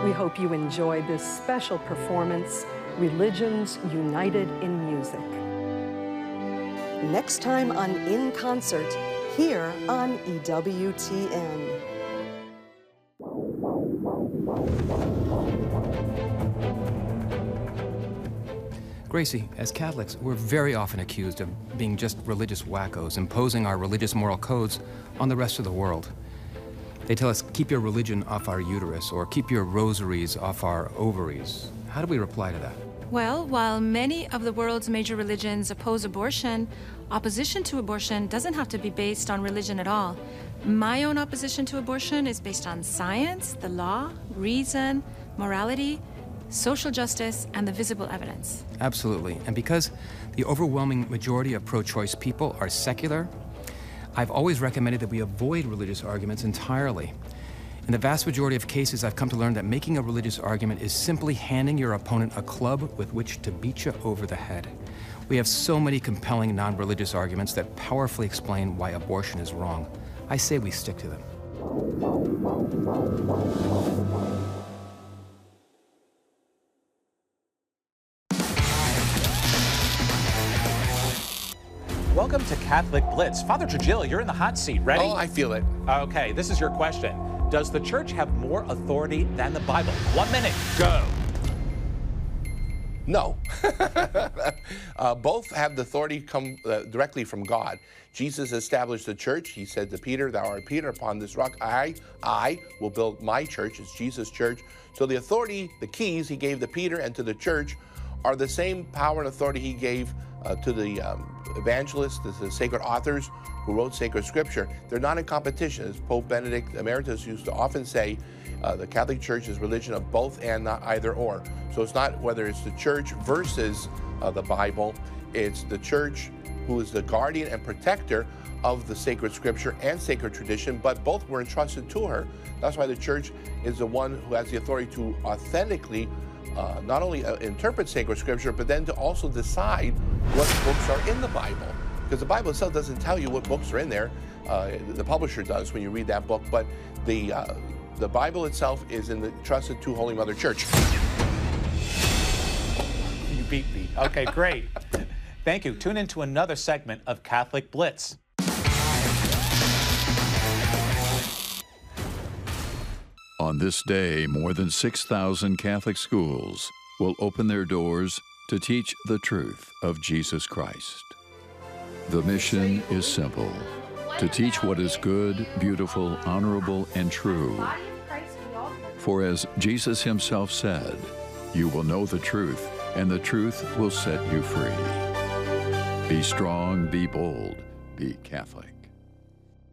We hope you enjoyed this special performance, Religions United in Music. Next time on In Concert, here on EWTN. Gracie, as Catholics, we're very often accused of being just religious wackos, imposing our religious moral codes on the rest of the world. They tell us, keep your religion off our uterus, or keep your rosaries off our ovaries. How do we reply to that? Well, while many of the world's major religions oppose abortion, opposition to abortion doesn't have to be based on religion at all. My own opposition to abortion is based on science, the law, reason, morality, social justice, and the visible evidence. Absolutely. And because the overwhelming majority of pro-choice people are secular, I've always recommended that we avoid religious arguments entirely. In the vast majority of cases, I've come to learn that making a religious argument is simply handing your opponent a club with which to beat you over the head. We have so many compelling non-religious arguments that powerfully explain why abortion is wrong. I say we stick to them. Welcome to Catholic Blitz. Father Trujillo, you're in the hot seat. Ready? Oh, I feel it. Okay, this is your question. Does the church have more authority than the Bible? 1 minute, go. No. Both have the authority come directly from God. Jesus established the church. He said to Peter, "Thou art Peter, upon this rock I will build my church." It's Jesus' church. So the authority, the keys he gave to Peter and to the church are the same power and authority he gave to the evangelists, the sacred authors who wrote sacred scripture. They're not in competition. As Pope Benedict Emeritus used to often say, the Catholic Church is religion of both and not either or. So it's not whether it's the church versus the Bible. It's the church who is the guardian and protector of the sacred scripture and sacred tradition, but both were entrusted to her. That's why the church is the one who has the authority to authentically not only interpret sacred scripture, but then to also decide what books are in the Bible. Because the Bible itself doesn't tell you what books are in there. The publisher does when you read that book, but the Bible itself is entrusted to Holy Mother Church. You beat me. Okay, great. Thank you. Tune in to another segment of Catholic Blitz. On this day, more than 6,000 Catholic schools will open their doors to teach the truth of Jesus Christ. The mission is simple: to teach what is good, beautiful, honorable, and true. For as Jesus himself said, you will know the truth, and the truth will set you free. Be strong, be bold, be Catholic.